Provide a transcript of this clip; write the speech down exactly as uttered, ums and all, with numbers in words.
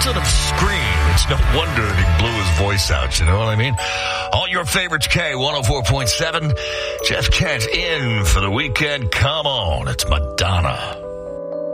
sort of scream. It's no wonder that he blew his voice out, you know what I mean? All your favorites, K one oh four point seven. Jeff Kent in for the weekend. Come on, it's Madonna.